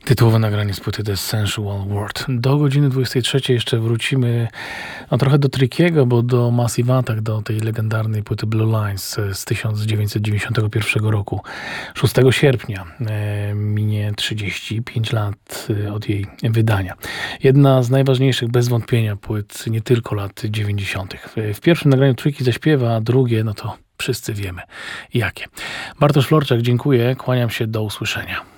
Tytułowe nagranie z płyty The Sensual World. Do godziny 23 jeszcze wrócimy trochę do Trickiego, bo do Massive Attack, do tej legendarnej płyty Blue Lines z 1991 roku. 6 sierpnia minie 35 lat od jej wydania. Jedna z najważniejszych bez wątpienia płyt nie tylko lat 90. W pierwszym nagraniu Tricky zaśpiewa, a drugie, no to wszyscy wiemy jakie. Bartosz Florczak, dziękuję, kłaniam się, do usłyszenia.